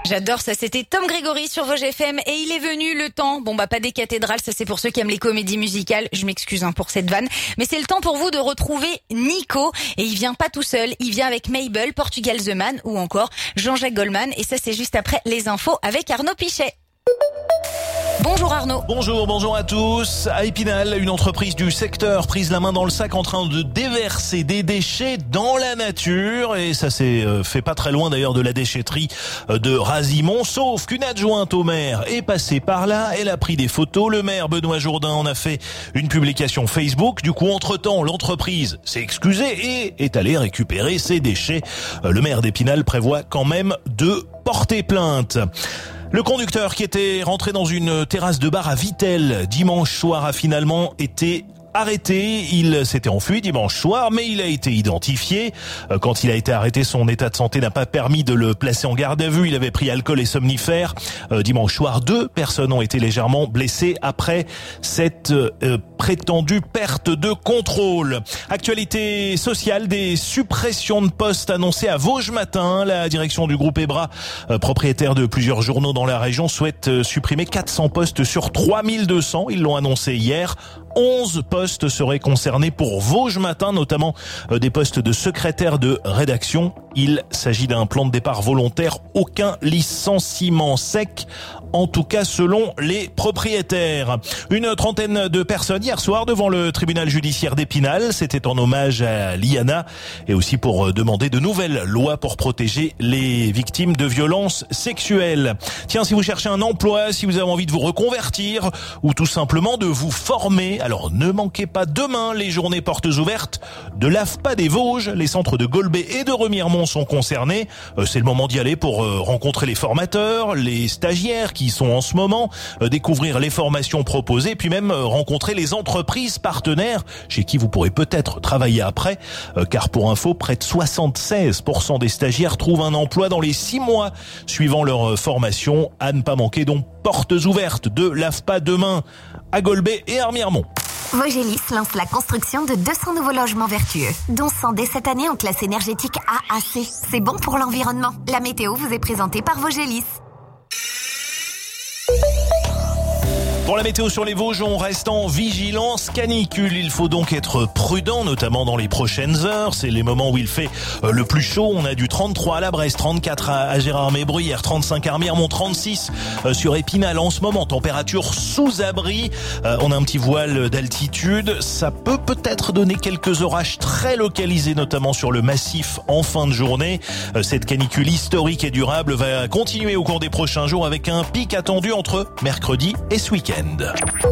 J'adore ça, c'était Tom Grégory sur Vosges FM et il est venu le temps, pas des cathédrales, ça c'est pour ceux qui aiment les comédies musicales, je m'excuse pour cette vanne, mais c'est le temps pour vous de retrouver Nico et il vient pas tout seul, il vient avec Mabel, Portugal The Man ou encore Jean-Jacques Goldman et ça c'est juste après les infos avec Arnaud Pichet. Bonjour Arnaud. Bonjour à tous. À Épinal, une entreprise du secteur prise la main dans le sac en train de déverser des déchets dans la nature. Et ça s'est fait pas très loin d'ailleurs de la déchetterie de Razimont. Sauf qu'une adjointe au maire est passée par là. Elle a pris des photos. Le maire Benoît Jourdain en a fait une publication Facebook. Du coup, entre-temps, l'entreprise s'est excusée et est allée récupérer ses déchets. Le maire d'Épinal prévoit quand même de porter plainte. Le conducteur qui était rentré dans une terrasse de bar à Vittel dimanche soir a finalement été arrêté. Il s'était enfui dimanche soir, mais il a été identifié. Quand il a été arrêté, son état de santé n'a pas permis de le placer en garde à vue. Il avait pris alcool et somnifères. Dimanche soir, 2 personnes ont été légèrement blessées après cette prétendue perte de contrôle. Actualité sociale, des suppressions de postes annoncées à Vosges Matin. La direction du groupe Ebra, propriétaire de plusieurs journaux dans la région, souhaite supprimer 400 postes sur 3200. Ils l'ont annoncé hier. 11 postes seraient concernés pour Vosges Matin, notamment des postes de secrétaire de rédaction. Il s'agit d'un plan de départ volontaire, aucun licenciement sec, en tout cas selon les propriétaires. Une trentaine de personnes hier soir devant le tribunal judiciaire d'Épinal. C'était en hommage à Liana et aussi pour demander de nouvelles lois pour protéger les victimes de violences sexuelles. Tiens, si vous cherchez un emploi, si vous avez envie de vous reconvertir ou tout simplement de vous former, alors ne manquez pas demain les journées portes ouvertes de l'AFPA des Vosges. Les centres de Golbet et de Remiremont sont concernés. C'est le moment d'y aller pour rencontrer les formateurs, les stagiaires qui sont en ce moment, découvrir les formations proposées, puis même rencontrer les entreprises partenaires chez qui vous pourrez peut-être travailler après. Car pour info, près de 76% des stagiaires trouvent un emploi dans les 6 mois suivant leur formation. À ne pas manquer donc portes ouvertes de l'AFPA demain à Golbet et à Remiremont. Vogelis lance la construction de 200 nouveaux logements vertueux, dont 100 dès cette année en classe énergétique AAC. C'est bon pour l'environnement. La météo vous est présentée par Vogelis. Pour la météo sur les Vosges, on reste en vigilance canicule. Il faut donc être prudent, notamment dans les prochaines heures. C'est les moments où il fait le plus chaud. On a du 33 à la Bresse, 34 à Gérardmer-Bruyères, 35 à Remiremont, 36 sur Épinal en ce moment. Température sous abri. On a un petit voile d'altitude. Ça peut peut-être donner quelques orages très localisés, notamment sur le massif en fin de journée. Cette canicule historique et durable va continuer au cours des prochains jours avec un pic attendu entre mercredi et ce week-end.